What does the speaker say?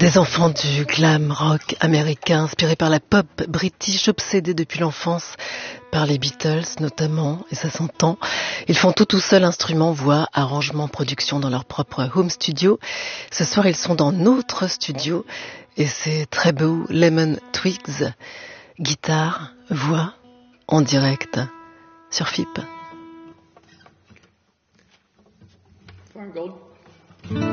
Des enfants du glam rock américain, inspirés par la pop british, obsédés depuis l'enfance par les Beatles notamment, et ça s'entend. Ils font tout seuls, instruments, voix, arrangements, production dans leur propre home studio. Ce soir, ils sont dans notre studio et c'est très beau. Lemon Twigs, guitare, voix, en direct sur FIP.